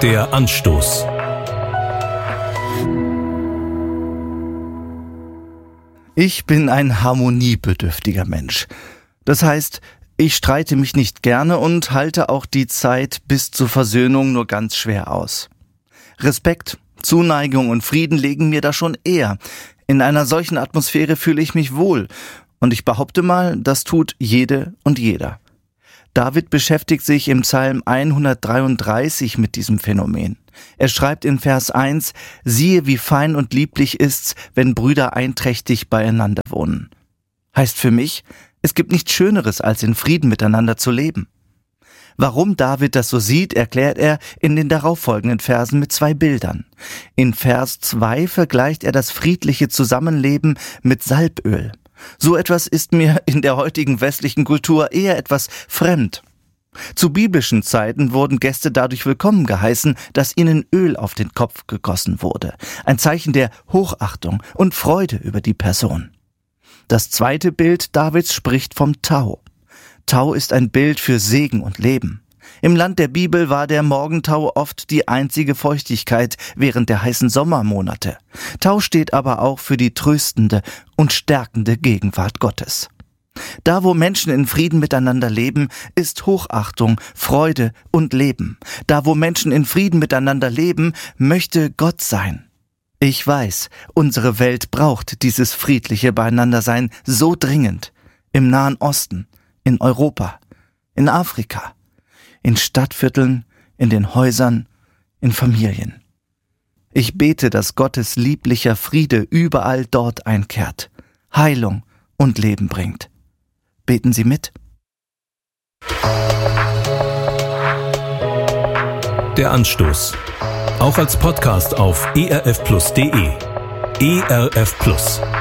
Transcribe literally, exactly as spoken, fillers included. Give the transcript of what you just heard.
Der Anstoß. Ich bin ein harmoniebedürftiger Mensch. Das heißt, ich streite mich nicht gerne und halte auch die Zeit bis zur Versöhnung nur ganz schwer aus. Respekt, Zuneigung und Frieden liegen mir da schon eher. In einer solchen Atmosphäre fühle ich mich wohl. Und ich behaupte mal, das tut jede und jeder. David beschäftigt sich im Psalm hundertdreiunddreißig mit diesem Phänomen. Er schreibt in Vers eins, siehe, wie fein und lieblich ist's, wenn Brüder einträchtig beieinander wohnen. Heißt für mich, es gibt nichts Schöneres, als in Frieden miteinander zu leben. Warum David das so sieht, erklärt er in den darauffolgenden Versen mit zwei Bildern. In Vers zwei vergleicht er das friedliche Zusammenleben mit Salböl. So etwas ist mir in der heutigen westlichen Kultur eher etwas fremd. Zu biblischen Zeiten wurden Gäste dadurch willkommen geheißen, dass ihnen Öl auf den Kopf gegossen wurde. Ein Zeichen der Hochachtung und Freude über die Person. Das zweite Bild Davids spricht vom Tau. Tau ist ein Bild für Segen und Leben. Im Land der Bibel war der Morgentau oft die einzige Feuchtigkeit während der heißen Sommermonate. Tau steht aber auch für die tröstende und stärkende Gegenwart Gottes. Da, wo Menschen in Frieden miteinander leben, ist Hochachtung, Freude und Leben. Da, wo Menschen in Frieden miteinander leben, möchte Gott sein. Ich weiß, unsere Welt braucht dieses friedliche Beieinandersein so dringend. Im Nahen Osten, in Europa, in Afrika, in Stadtvierteln, in den Häusern, in Familien. Ich bete, dass Gottes lieblicher Friede überall dort einkehrt, Heilung und Leben bringt. Beten Sie mit? Der Anstoß. Auch als Podcast auf e r f plus punkt d e. E R F Plus.